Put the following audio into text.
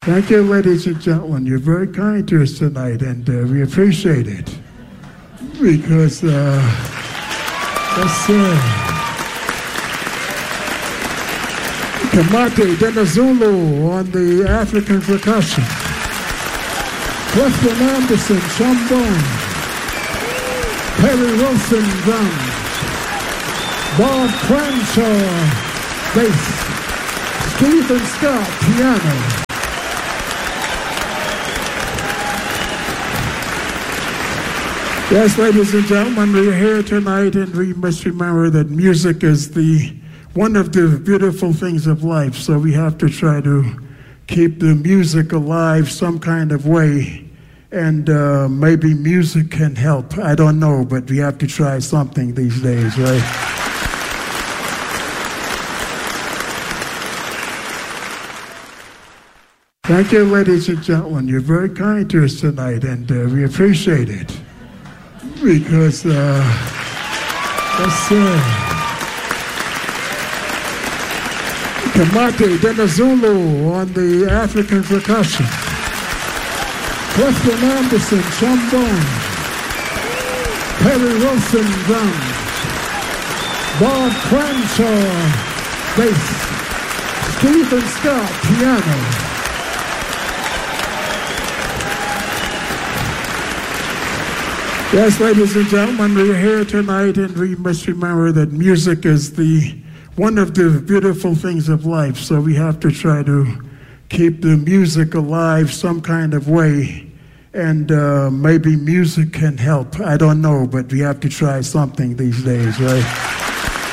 Thank you, ladies and gentlemen. You're very kind to us tonight, and we appreciate it. Because, Kamate Denazulu on the African percussion. Clifton Anderson, trombone. Perry Wilson, drums. Bob Cranshaw, bass. Stephen Scott, piano. Yes, ladies and gentlemen, we're here tonight, and we must remember that music is one of the beautiful things of life, so we have to try to keep the music alive some kind of way, and maybe music can help. I don't know, but we have to try something these days, right? Thank you, ladies and gentlemen. You're very kind to us tonight, and we appreciate it. Because, Kamate Denazulu on the African percussion. Clifton Anderson, trombone. Perry Wilson, drums. Bob Cranshaw, bass. Stephen Scott, piano. Yes, ladies and gentlemen, we're here tonight, and we must remember that music is one of the beautiful things of life, so we have to try to keep the music alive some kind of way, and maybe music can help. I don't know, but we have to try something these days, right?